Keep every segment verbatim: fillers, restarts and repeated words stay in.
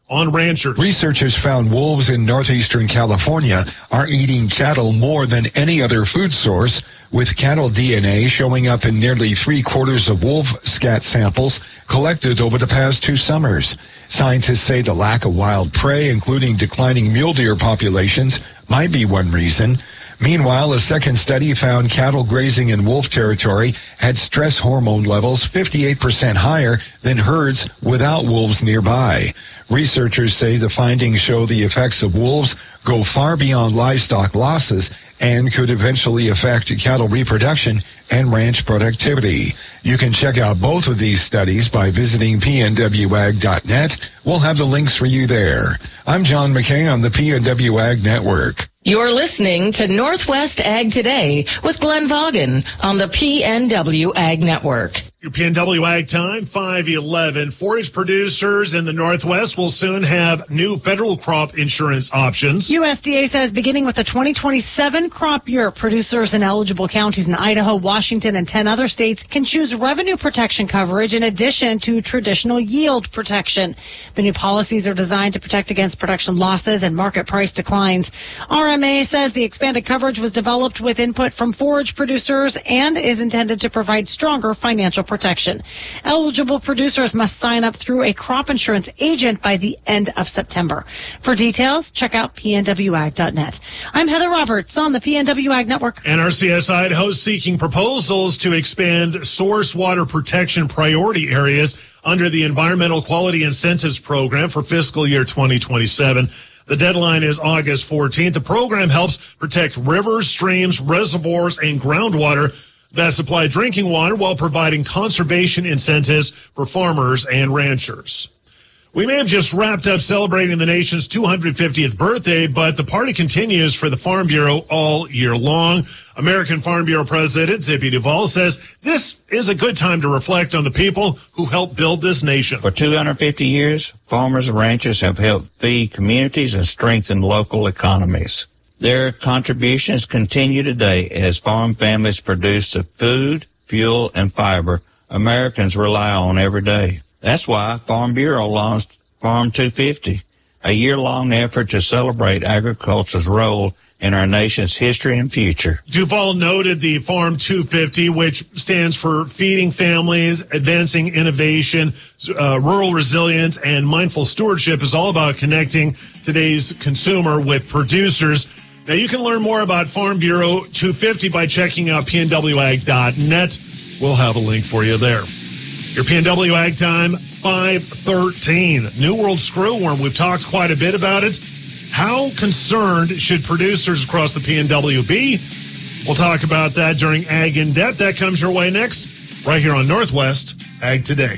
on ranchers. Researchers found wolves in northeastern California are eating cattle more than any other food source, with cattle D N A showing up in nearly three quarters of wolf scat samples collected over the past two summers. Scientists say the lack of wild prey, including declining mule deer populations, might be one reason. Meanwhile, a second study found cattle grazing in wolf territory had stress hormone levels fifty-eight percent higher than herds without wolves nearby. Researchers say the findings show the effects of wolves go far beyond livestock losses and could eventually affect cattle reproduction and ranch productivity. You can check out both of these studies by visiting P N W ag dot net. We'll have the links for you there. I'm John McKay on the P N W Ag Network. You're listening to Northwest Ag Today with Glenn Vaughan on the P N W Ag Network. Your P N W Ag Time, five eleven. Forage producers in the Northwest will soon have new federal crop insurance options. U S D A says beginning with the twenty twenty-seven crop year, producers in eligible counties in Idaho, Washington, and ten other states can choose revenue protection coverage in addition to traditional yield protection. The new policies are designed to protect against production losses and market price declines. R M A says the expanded coverage was developed with input from forage producers and is intended to provide stronger financial protection. Protection. Eligible producers must sign up through a crop insurance agent by the end of September. For details, check out P N W ag dot net. I'm Heather Roberts on the P N W Ag Network. N R C S Idaho is seeking proposals to expand source water protection priority areas under the Environmental Quality Incentives Program for fiscal year twenty twenty-seven. The deadline is August fourteenth. The program helps protect rivers, streams, reservoirs, and groundwater that supply drinking water while providing conservation incentives for farmers and ranchers. We may have just wrapped up celebrating the nation's two hundred fiftieth birthday, but the party continues for the Farm Bureau all year long. American Farm Bureau President Zippy Duvall says this is a good time to reflect on the people who helped build this nation. For two hundred fifty years, farmers and ranchers have helped feed communities and strengthen local economies. Their contributions continue today as farm families produce the food, fuel, and fiber Americans rely on every day. That's why Farm Bureau launched Farm two fifty, a year-long effort to celebrate agriculture's role in our nation's history and future. Duvall noted the Farm two fifty, which stands for Feeding Families, Advancing Innovation, uh, Rural Resilience, and Mindful Stewardship, is all about connecting today's consumer with producers. Now, you can learn more about Farm Bureau two fifty by checking out P N W ag dot net. We'll have a link for you there. Your P N W Ag Time, five thirteen. New World screwworm. We've talked quite a bit about it. How concerned should producers across the P N W be? We'll talk about that during Ag in Depth. That comes your way next, right here on Northwest Ag Today.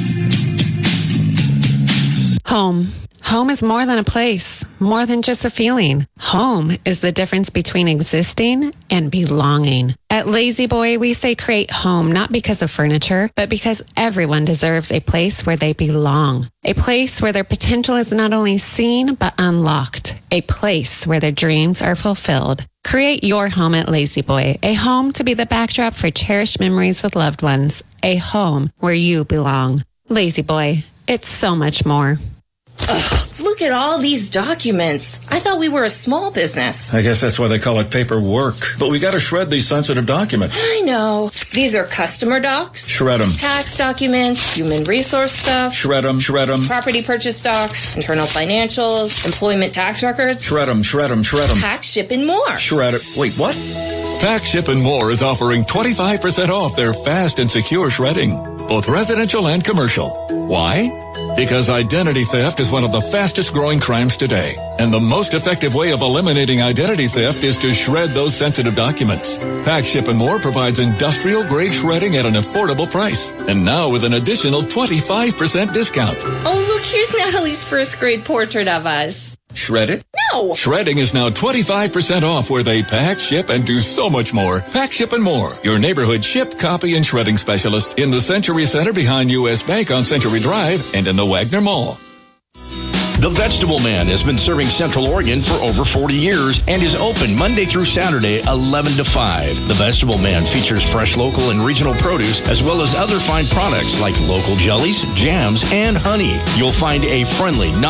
Home. Home is more than a place, more than just a feeling. Home is the difference between existing and belonging. At Lazy Boy, we say create home not because of furniture, but because everyone deserves a place where they belong. A place where their potential is not only seen, but unlocked. A place where their dreams are fulfilled. Create your home at Lazy Boy, a home to be the backdrop for cherished memories with loved ones. A home where you belong. Lazy Boy, it's so much more. Ugh, look at all these documents. I thought we were a small business. I guess that's why they call it paperwork. But we got to shred these sensitive documents. I know. These are customer docs. Shred them. Tax documents, human resource stuff. Shred them, shred them. Property purchase docs, internal financials, employment tax records. Shred them, shred them, shred them. Pack, ship, and more. Shred it. Wait, what? Pack, Ship, and More is offering twenty-five percent off their fast and secure shredding, both residential and commercial. Why? Because identity theft is one of the fastest growing crimes today. And the most effective way of eliminating identity theft is to shred those sensitive documents. Pack, Ship, and More provides industrial grade shredding at an affordable price. And now with an additional twenty-five percent discount. Oh, look, here's Natalie's first grade portrait of us. Shred it? No! Shredding is now twenty-five percent off where they pack, ship, and do so much more. Pack, Ship, and More, your neighborhood ship, copy, and shredding specialist in the Century Center behind U S Bank on Century Drive and in the Wagner Mall. The Vegetable Man has been serving Central Oregon for over forty years and is open Monday through Saturday, eleven to five. The Vegetable Man features fresh local and regional produce as well as other fine products like local jellies, jams, and honey. You'll find a friendly,